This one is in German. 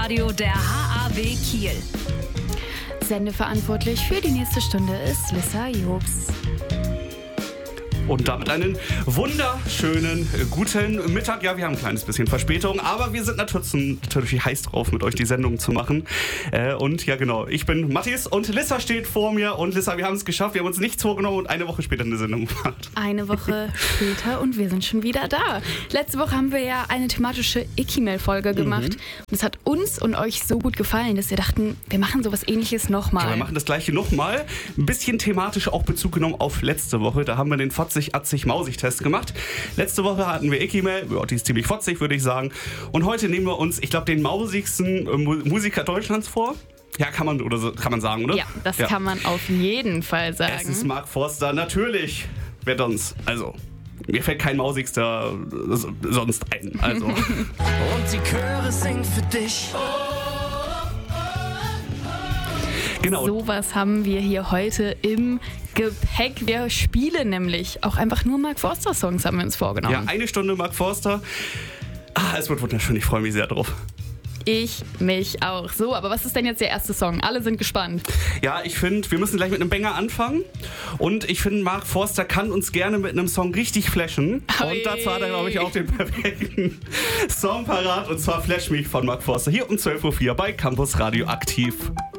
Radio der HAW Kiel. Sendeverantwortlich für die nächste Stunde ist Lissa Jobs. Und damit einen wunderschönen guten Mittag. Ja, wir haben ein kleines bisschen Verspätung, aber wir sind natürlich heiß drauf, mit euch die Sendung zu machen. Und ja, genau, ich bin Matthias und Lissa steht vor mir. Und Lissa, wir haben es geschafft, wir haben uns nichts vorgenommen und eine Woche später eine Sendung gemacht. Eine Woche später und wir sind schon wieder da. Letzte Woche haben wir ja eine thematische Icky-Mail-Folge gemacht. Und es hat uns und euch so gut gefallen, dass wir dachten, wir machen sowas Ähnliches nochmal. Ja, wir machen das Gleiche nochmal. Ein bisschen thematisch auch Bezug genommen auf letzte Woche. Da haben wir den Fotzig-Atzig-Mausig-Test gemacht. Letzte Woche hatten wir Icky-Mail. Ja, die ist ziemlich fotzig, würde ich sagen. Und heute nehmen wir uns, ich glaube, den mausigsten Musiker Deutschlands vor. Ja, kann man sagen, oder? Ja, das kann man auf jeden Fall sagen. Es ist Mark Forster, natürlich. Wer sonst? Also, mir fällt kein mausigster sonst ein. Also. Und die Chöre singen für dich. Genau. Sowas haben wir hier heute im Gepäck. Wir spielen nämlich auch einfach nur Mark Forster Songs, haben wir uns vorgenommen. Ja, 1 Stunde Mark Forster. Es wird wunderschön, ich freue mich sehr drauf. Ich mich auch. So, aber was ist denn jetzt der erste Song? Alle sind gespannt. Ja, ich finde, wir müssen gleich mit einem Banger anfangen. Und ich finde, Mark Forster kann uns gerne mit einem Song richtig flashen. Oi. Und dazu hat er, glaube ich, auch den perfekten Song parat. Und zwar Flash Me von Mark Forster. Hier um 12.04 Uhr bei Campus Radio aktiv.